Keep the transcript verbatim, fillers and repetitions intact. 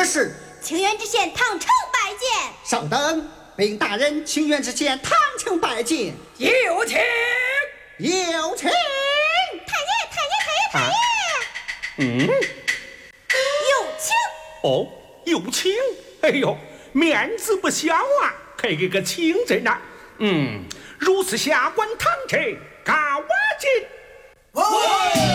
是？ 清源知县唐城拜见。 稍等，禀大人，清源知县唐城拜见。 有请， 有请。 太爷，太爷，太爷，太爷。啊、 嗯， 有请。 哦，有请。哎呦，面子不小啊，还给个请字呢。嗯，如此下官唐城，高我进。